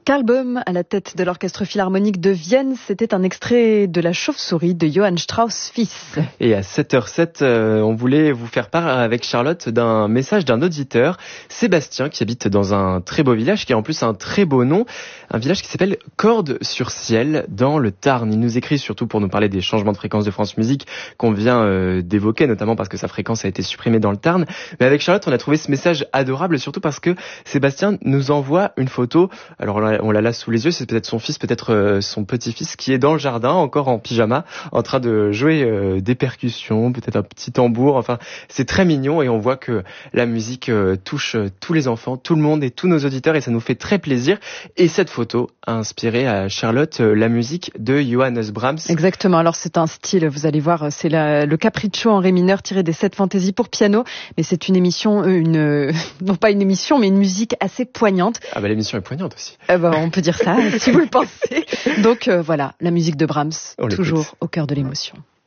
Karl Böhm à la tête de l'Orchestre Philharmonique de Vienne, c'était un extrait de La Chauve-souris de Johann Strauss fils. Et à 7h07, on voulait vous faire part avec Charlotte d'un message d'un auditeur, Sébastien, qui habite dans un très beau village, qui a en plus un très beau nom, un village qui s'appelle Cordes-sur-Ciel, dans le Tarn. Il nous écrit surtout pour nous parler des changements de fréquence de France Musique qu'on vient d'évoquer, notamment parce que sa fréquence a été supprimée dans le Tarn. Mais avec Charlotte, on a trouvé ce message adorable, surtout parce que Sébastien nous envoie une photo. Alors on l'a là sous les yeux, c'est peut-être son fils, peut-être son petit-fils qui est dans le jardin, encore en pyjama, en train de jouer des percussions, peut-être un petit tambour. Enfin, c'est très mignon et on voit que la musique touche tous les enfants, tout le monde et tous nos auditeurs et ça nous fait très plaisir. Et cette photo a inspiré à Charlotte la musique de Johannes Brahms. Exactement, alors c'est un style, vous allez voir, c'est le capriccio en ré mineur tiré des 7 fantaisies pour piano, mais c'est une émission, non pas une émission, mais une musique assez poignante. Ah bah l'émission est poignante aussi. On peut dire ça, si vous le pensez. Donc voilà, la musique de Brahms, toujours au cœur de l'émotion.